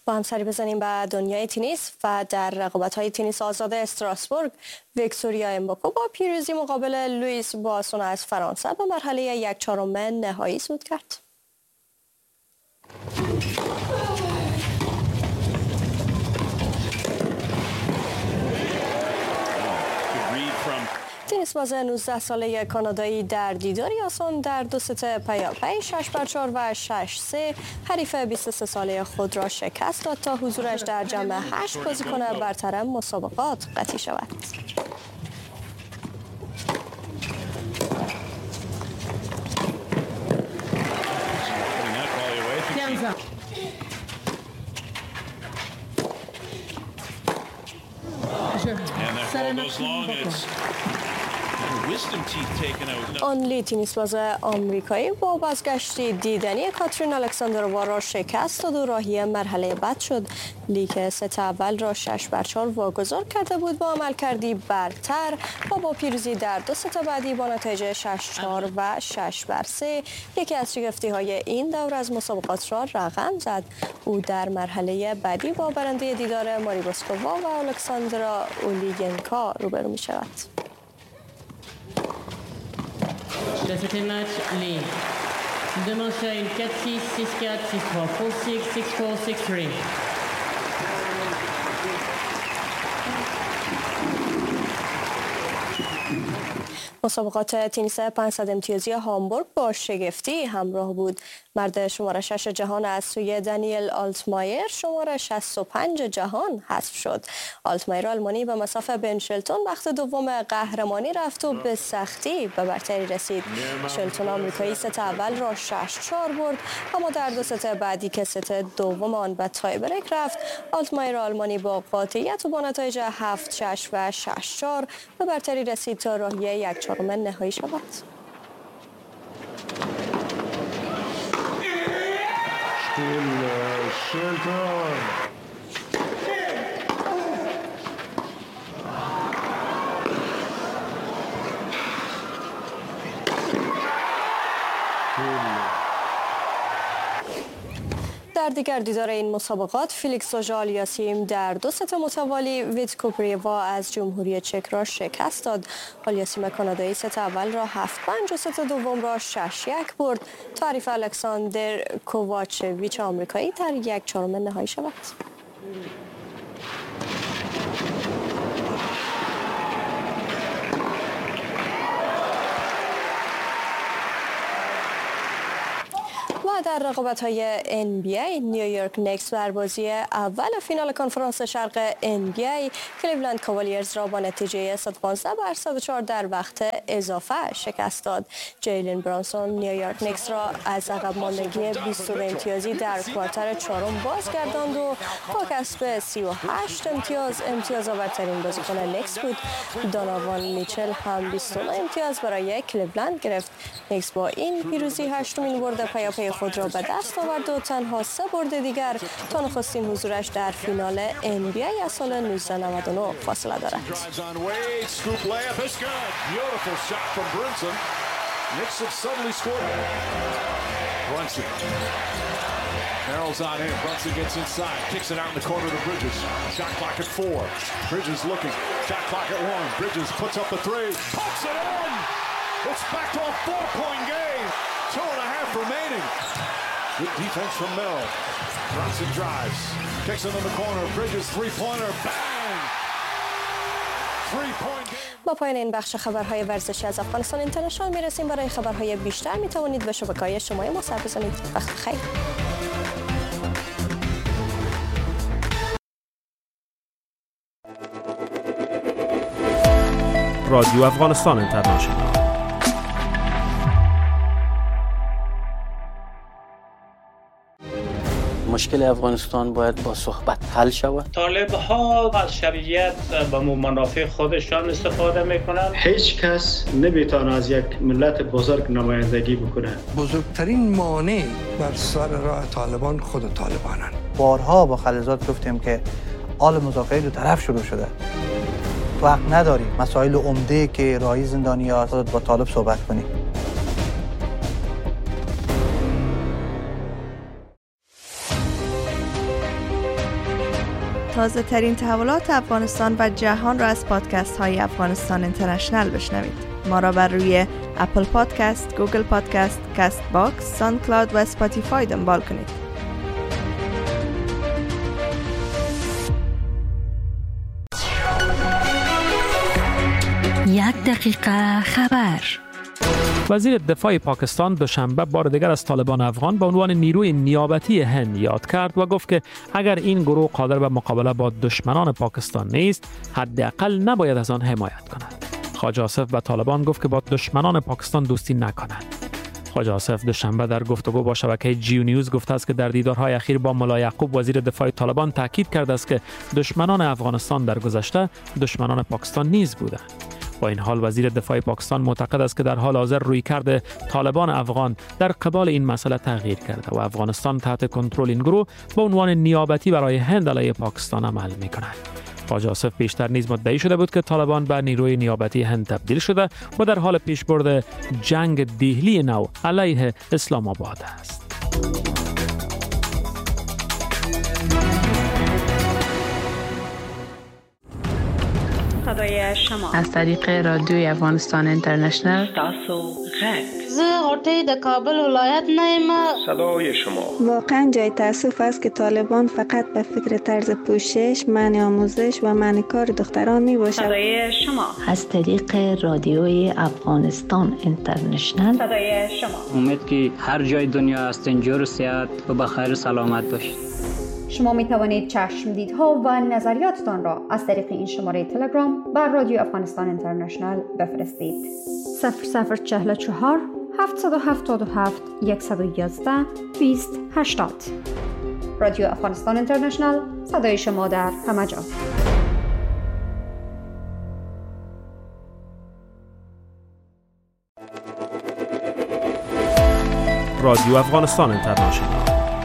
با هم سری بزنیم به دنیای تنیس و در رقابت‌های تنیس آزاد استراسبورگ ویکتوریا امباکو با پیروزی مقابل لوئیس باسون از فرانسه به مرحله 1/4 نهایی صعود کرد. تنیس باز 19 ساله کانادایی در دیداری آسان در 2 ست پیاپی 6-4 و 6-3 حریف 23 ساله خود را شکست داد تا حضورش در جمع 8 بازیکن برتر مسابقات قطعی شود. آنلی تنیس باز آمریکایی با بازگشتی دیدنی کاترین الکساندروا را شکست داد و راهی مرحله بعد شد. لیگ ست اول را 6-4 واگذار کرده بود با عملکردی برتر و با پیروزی در 2 ست بعدی با نتایج 6-4 و 6-3 یکی از شگفتی‌های این دور از مسابقات را رقم زد. او در مرحله بعدی با برنده دیدار ماری باسکووا و الکساندرا اولیگینکا روبرو می شود. Deuxième match, Lee. Demain, c'est une 4-6, 6-4, 6-3, 4-6, 6-4, 6-3. مسابقات تنیس 500 امتیازی هامبورگ با شگفتی همراه بود. مرد شماره 6 جهان از سوی دانیل آلتمایر شماره 65 جهان حذف شد. آلتمایر آلمانی به مصاف بن شلتون وقت دوم قهرمانی رفت و به سختی به برتری رسید. شلتون آمریکایی ست اول را 6-4 برد، اما در 2 ست بعدی که ست دوم آن به تای بریک رفت، آلتمایر آلمانی با قاطعیت و با نتایج 7-6 و 6-4 به برتری رسید تا راهی 1/4 نهایی شود. در دیگر دیدار این مسابقات فیلیکس اوژالیاسیم در 2 ست متوالی ویتکوپریوا از جمهوری چک را شکست داد. آلیاسیم کانادایی ست اول را 7-5 و ست دوم را 6-1 برد تا حریف الکساندر کوواچویچ آمریکایی در 1/4 نهایی شود. در رقابت‌های NBA نیویورک نیکس بر بازی اول فینال کنفرانس شرق NBA کلیولند کاوالیرز را با نتیجه 115-104 در وقت اضافه شکست داد. جیلن برانسون نیویورک نیکس را از عقب ماندگی 20 امتیازی در کوارتر چهارم بازگرداند و با کسب 38 امتیاز آورترین بازیکن نیکس بود. دوناوان میچل هم 29 امتیاز برای کلیولند گرفت. نیکس با این پیروزی 8مین برد پیاپی خود را به دست آورد و تنها 3 برد دیگر تا نخستین حضورش در فینال NBA از سال 1999 فاصله دارد. Merrill's on in. Brunson gets inside. Kicks it out in the corner to Bridges. Shot clock at 4. Bridges looking. Shot clock at 1. Bridges puts up a 3. Puts it in! It's back to a 4-point game. 2.5 remaining. Good defense from Merrill. Brunson drives. Kicks it in the corner. Bridges 3-pointer. Bang! 3-point game. با پایان این بخش خبرهای ورزشی از افغانستان اینترنشنال میرسیم. برای خبرهای بیشتر میتوانید به شبکه‌های اجتماعی ما سر بزنید. وقت بخیر. رادیو افغانستان اینترنشنال. مشکل افغانستان باید با صحبت حل شود. طالب‌ها از شریعت به منافع خودشان استفاده میکنند. هیچ کس نمیتونه از یک ملت بزرگ نمایندگی بکنه. بزرگترین مانع بر سر راه طالبان خود طالبانن. بارها با خلیزات گفتیم که آل مذاکره دو طرف شروع شده. تو حق نداری مسائل عمده که راهی زندانی‌ها با طالب صحبت کنی. تازه ترین تحولات افغانستان و جهان را از پادکست های افغانستان اینترنشنل بشنوید. ما را بر روی اپل پادکست، گوگل پادکست، کست باکس، ساوند کلاود و اسپاتیفای دنبال کنید. 1 دقیقه خبر. وزیر دفاع پاکستان دوشنبه بار دیگر از طالبان افغان به عنوان نیروی نیابتی هند یاد کرد و گفت که اگر این گروه قادر به مقابله با دشمنان پاکستان نیست، حداقل نباید از آن حمایت کند. خواجه آصف به طالبان گفت که با دشمنان پاکستان دوستی نکنند. خواجه آصف دوشنبه در گفتگو با شبکه جیو نیوز گفته است که در دیدارهای اخیر با ملا یعقوب وزیر دفاع طالبان تاکید کرده است که دشمنان افغانستان در گذشته دشمنان پاکستان نیز بودند. با این حال وزیر دفاع پاکستان معتقد است که در حال حاضر رویکرد طالبان افغان در قبال این مسئله تغییر کرده و افغانستان تحت کنترل این گروه به عنوان نیابتی برای هند علیه پاکستان عمل می‌کند. خواجه آصف بیشتر نیز مدعی شده بود که طالبان به نیروی نیابتی هند تبدیل شده و در حال پیشبرد جنگ دهلی نو علیه اسلام آباد است. صدای شما از طریق رادیوی افغانستان اینترنشنل. تاسو غږ زه غوټۍ د کابل ولایت نه یم. صدای شما. واقعا جای تأسف است که طالبان فقط به فکر طرز پوشش، منع آموزش و منع کار دختران می باشد. صدای شما. از طریق رادیوی افغانستان اینترنشنل. صدای شما. امید که هر جای دنیا هستین جور و صحت و بخیر سلامت باشید. شما می توانید چشمدیدها و نظریاتتان را از طریق این شماره تلگرام بر رادیو افغانستان اینترنشنل بفرستید. 0044 777 111 2080. رادیو افغانستان اینترنشنل، صدای شما در همه جا. رادیو افغانستان اینترنشنل